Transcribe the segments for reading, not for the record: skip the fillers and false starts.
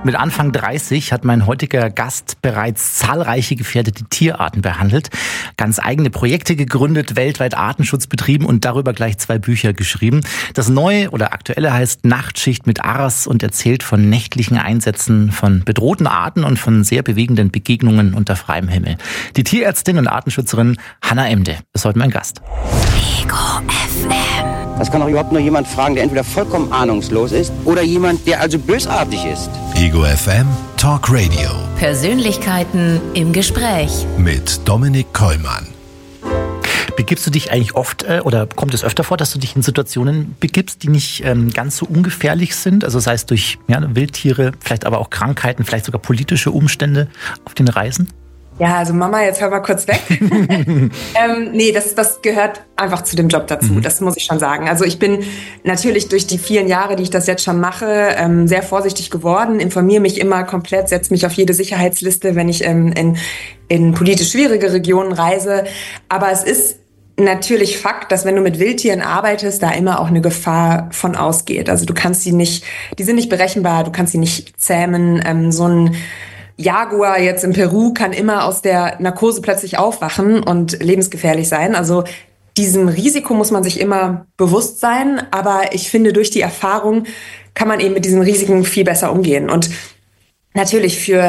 Mit Anfang 30 hat mein heutiger Gast bereits zahlreiche gefährdete Tierarten behandelt, ganz eigene Projekte gegründet, weltweit Artenschutz betrieben und darüber gleich 2 Bücher geschrieben. Das neue oder aktuelle heißt Nachtschicht mit Aras und erzählt von nächtlichen Einsätzen von bedrohten Arten und von sehr bewegenden Begegnungen unter freiem Himmel. Die Tierärztin und Artenschützerin Hanna Emde ist heute mein Gast. Ego FM. Das kann auch überhaupt nur jemand fragen, der entweder vollkommen ahnungslos ist oder jemand, der also bösartig ist. Ego FM Talk Radio. Persönlichkeiten im Gespräch. Mit Dominik Kollmann. Begibst du dich eigentlich oft oder kommt es öfter vor, dass du dich in Situationen begibst, die nicht ganz so ungefährlich sind? Also sei es durch Wildtiere, vielleicht aber auch Krankheiten, vielleicht sogar politische Umstände auf den Reisen? Ja, also Mama, jetzt hör mal kurz weg. Nee, das gehört einfach zu dem Job dazu, das muss ich schon sagen. Also ich bin natürlich durch die vielen Jahre, die ich das jetzt schon mache, sehr vorsichtig geworden, informiere mich immer komplett, setze mich auf jede Sicherheitsliste, wenn ich in politisch schwierige Regionen reise. Aber es ist natürlich Fakt, dass wenn du mit Wildtieren arbeitest, da immer auch eine Gefahr von ausgeht. Also du kannst die sind nicht berechenbar, du kannst sie nicht zähmen. So ein Jaguar jetzt in Peru kann immer aus der Narkose plötzlich aufwachen und lebensgefährlich sein. Also diesem Risiko muss man sich immer bewusst sein. Aber ich finde, durch die Erfahrung kann man eben mit diesen Risiken viel besser umgehen. Und natürlich für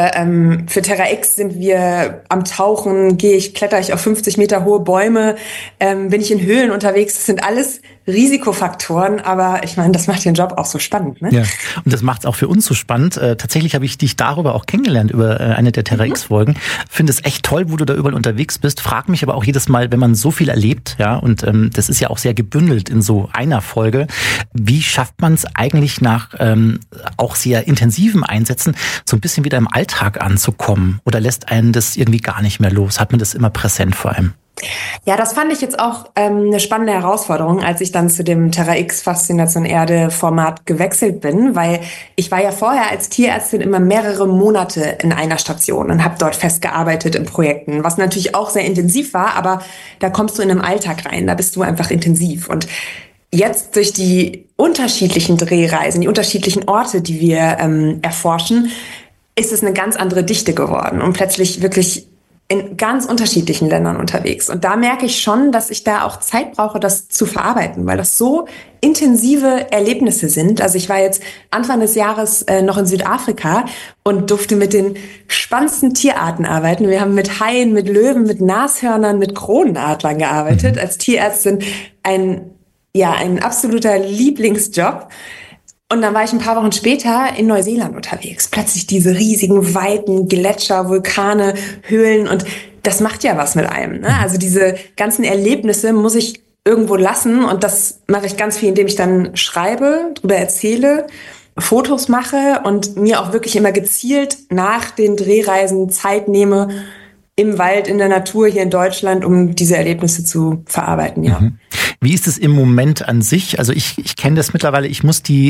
Terra X sind wir am Tauchen, kletter ich auf 50 Meter hohe Bäume, bin ich in Höhlen unterwegs. Das sind alles Risikofaktoren, aber ich meine, das macht den Job auch so spannend. Ne? Ja, und das macht es auch für uns so spannend. Tatsächlich habe ich dich darüber auch kennengelernt, über eine der Terra X-Folgen. Finde es echt toll, wo du da überall unterwegs bist. Frag mich aber auch jedes Mal, wenn man so viel erlebt, ja, und das ist ja auch sehr gebündelt in so einer Folge, wie schafft man es eigentlich nach auch sehr intensiven Einsätzen, so ein bisschen wieder im Alltag anzukommen? Oder lässt einen das irgendwie gar nicht mehr los? Hat man das immer präsent vor allem? Ja, das fand ich jetzt auch eine spannende Herausforderung, als ich dann zu dem Terra X Faszination Erde Format gewechselt bin, weil ich war ja vorher als Tierärztin immer mehrere Monate in einer Station und habe dort festgearbeitet in Projekten, was natürlich auch sehr intensiv war, aber da kommst du in einen Alltag rein, da bist du einfach intensiv. Und jetzt durch die unterschiedlichen Drehreisen, die unterschiedlichen Orte, die wir erforschen, ist es eine ganz andere Dichte geworden und plötzlich wirklich in ganz unterschiedlichen Ländern unterwegs. Und da merke ich schon, dass ich da auch Zeit brauche, das zu verarbeiten, weil das so intensive Erlebnisse sind. Also ich war jetzt Anfang des Jahres noch in Südafrika und durfte mit den spannendsten Tierarten arbeiten. Wir haben mit Haien, mit Löwen, mit Nashörnern, mit Kronenadlern gearbeitet. Als Tierärztin ein absoluter Lieblingsjob. Und dann war ich ein paar Wochen später in Neuseeland unterwegs. Plötzlich diese riesigen, weiten Gletscher, Vulkane, Höhlen. Und das macht ja was mit einem. Ne? Also diese ganzen Erlebnisse muss ich irgendwo lassen. Und das mache ich ganz viel, indem ich dann schreibe, darüber erzähle, Fotos mache und mir auch wirklich immer gezielt nach den Drehreisen Zeit nehme, im Wald, in der Natur hier in Deutschland, um diese Erlebnisse zu verarbeiten, ja. Wie ist es im Moment an sich? Also ich kenne das mittlerweile, ich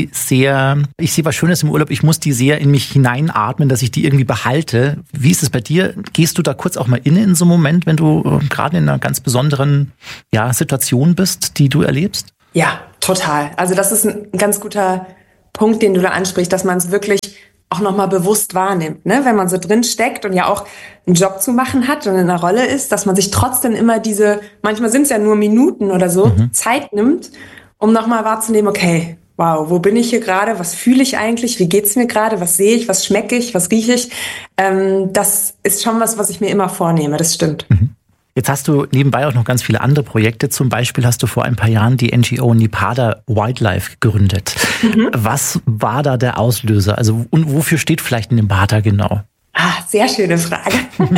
sehe was Schönes im Urlaub, ich muss die sehr in mich hineinatmen, dass ich die irgendwie behalte. Wie ist es bei dir? Gehst du da kurz auch mal in so einem Moment, wenn du gerade in einer ganz besonderen Situation bist, die du erlebst? Ja, total. Also das ist ein ganz guter Punkt, den du da ansprichst, dass man es wirklich auch nochmal bewusst wahrnimmt, ne? Wenn man so drin steckt und ja auch einen Job zu machen hat und in einer Rolle ist, dass man sich trotzdem immer manchmal sind es ja nur Minuten oder so, Zeit nimmt, um nochmal wahrzunehmen, okay, wow, wo bin ich hier gerade, was fühle ich eigentlich, wie geht's mir gerade, was sehe ich, was schmecke ich, was rieche ich, das ist schon was ich mir immer vornehme, das stimmt. Jetzt hast du nebenbei auch noch ganz viele andere Projekte. Zum Beispiel hast du vor ein paar Jahren die NGO Nepada Wildlife gegründet. Was war da der Auslöser? Also und wofür steht vielleicht Nepada genau? Sehr schöne Frage.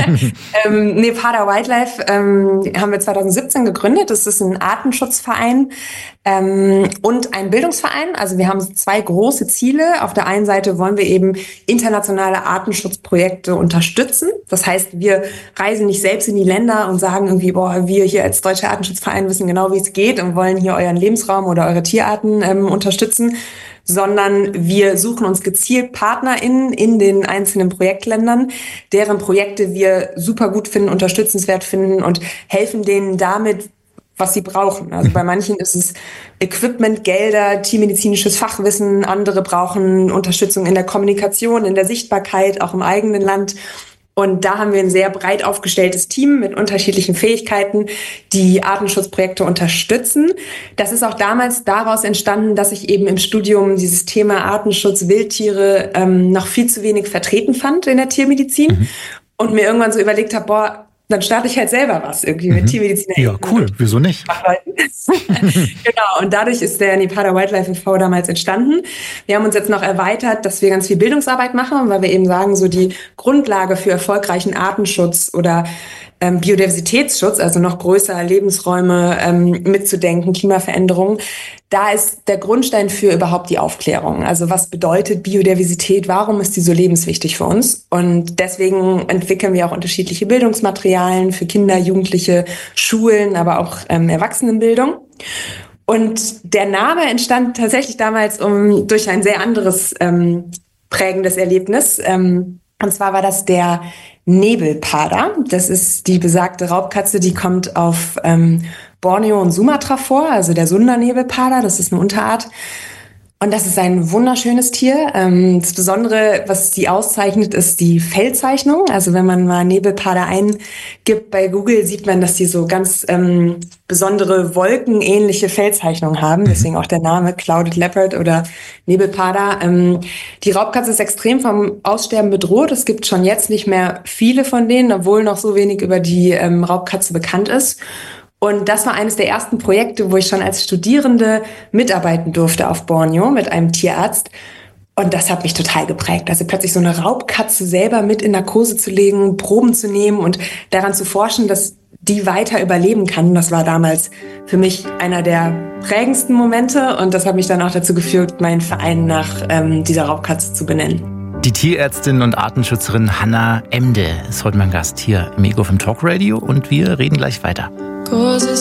Nepada Wildlife haben wir 2017 gegründet. Das ist ein Artenschutzverein und ein Bildungsverein. Also wir haben 2 große Ziele. Auf der einen Seite wollen wir eben internationale Artenschutzprojekte unterstützen. Das heißt, wir reisen nicht selbst in die Länder und sagen irgendwie, wir hier als Deutscher Artenschutzverein wissen genau, wie es geht und wollen hier euren Lebensraum oder eure Tierarten unterstützen, sondern wir suchen uns gezielt PartnerInnen in den einzelnen Projektländern, deren Projekte wir super gut finden, unterstützenswert finden und helfen denen damit was sie brauchen. Also bei manchen ist es Equipment, Gelder, tiermedizinisches Fachwissen. Andere brauchen Unterstützung in der Kommunikation, in der Sichtbarkeit, auch im eigenen Land. Und da haben wir ein sehr breit aufgestelltes Team mit unterschiedlichen Fähigkeiten, die Artenschutzprojekte unterstützen. Das ist auch damals daraus entstanden, dass ich eben im Studium dieses Thema Artenschutz, Wildtiere noch viel zu wenig vertreten fand in der Tiermedizin und mir irgendwann so überlegt habe, dann starte ich halt selber was irgendwie mit Tiermediziner. Ja, cool. Wieso nicht? Genau. Und dadurch ist der Nipada Wildlife e.V. damals entstanden. Wir haben uns jetzt noch erweitert, dass wir ganz viel Bildungsarbeit machen, weil wir eben sagen, so die Grundlage für erfolgreichen Artenschutz oder Biodiversitätsschutz, also noch größer Lebensräume mitzudenken, Klimaveränderung. Da ist der Grundstein für überhaupt die Aufklärung. Also was bedeutet Biodiversität? Warum ist die so lebenswichtig für uns? Und deswegen entwickeln wir auch unterschiedliche Bildungsmaterialien für Kinder, Jugendliche, Schulen, aber auch Erwachsenenbildung. Und der Name entstand tatsächlich damals durch ein sehr anderes prägendes Erlebnis. Und zwar war das der Nebelpader. Das ist die besagte Raubkatze, die kommt auf Borneo und Sumatra vor, also der Sunda-Nebelpader, das ist eine Unterart. Und das ist ein wunderschönes Tier. Das Besondere, was die auszeichnet, ist die Fellzeichnung. Also wenn man mal Nebelpader eingibt bei Google, sieht man, dass die so ganz besondere wolkenähnliche Fellzeichnungen haben. Deswegen auch der Name Clouded Leopard oder Nebelpader. Die Raubkatze ist extrem vom Aussterben bedroht. Es gibt schon jetzt nicht mehr viele von denen, obwohl noch so wenig über die Raubkatze bekannt ist. Und das war eines der ersten Projekte, wo ich schon als Studierende mitarbeiten durfte auf Borneo mit einem Tierarzt. Und das hat mich total geprägt. Also plötzlich so eine Raubkatze selber mit in Narkose zu legen, Proben zu nehmen und daran zu forschen, dass die weiter überleben kann. Das war damals für mich einer der prägendsten Momente. Und das hat mich dann auch dazu geführt, meinen Verein nach dieser Raubkatze zu benennen. Die Tierärztin und Artenschützerin Hannah Emde ist heute mein Gast hier im Ego FM Talk Radio und wir reden gleich weiter.